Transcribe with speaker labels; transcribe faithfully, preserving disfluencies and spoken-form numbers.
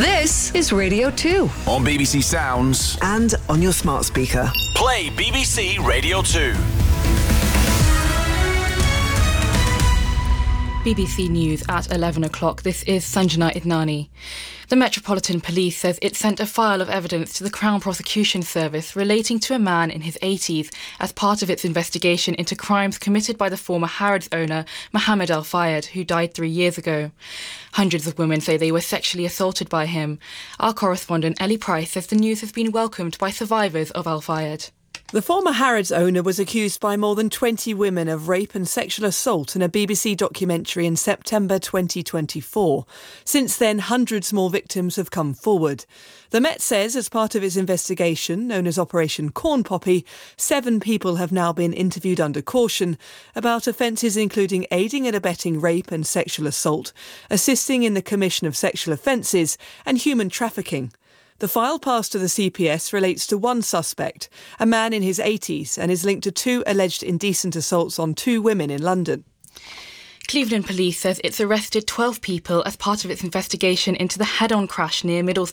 Speaker 1: This is Radio two.
Speaker 2: On B B C Sounds.
Speaker 3: And on your smart speaker.
Speaker 2: Play B B C Radio two.
Speaker 4: B B C News at eleven o'clock. This is Sanjana Idnani. The Metropolitan Police says it sent a file of evidence to the Crown Prosecution Service relating to a man in his eighties as part of its investigation into crimes committed by the former Harrods owner Mohammed Al Fayed, who died three years ago. Hundreds of women say they were sexually assaulted by him. Our correspondent Ellie Price says the news has been welcomed by survivors of Al Fayed.
Speaker 5: The former Harrods owner was accused by more than twenty women of rape and sexual assault in a B B C documentary in September twenty twenty-four. Since then, hundreds more victims have come forward. The Met says, as part of its investigation, known as Operation Corn Poppy, seven people have now been interviewed under caution about offences including aiding and abetting rape and sexual assault, assisting in the commission of sexual offences, and human trafficking. The file passed to the C P S relates to one suspect, a man in his eighties, and is linked to two alleged indecent assaults on two women in London.
Speaker 4: Cleveland Police says it's arrested twelve people as part of its investigation into the head-on crash near Middles-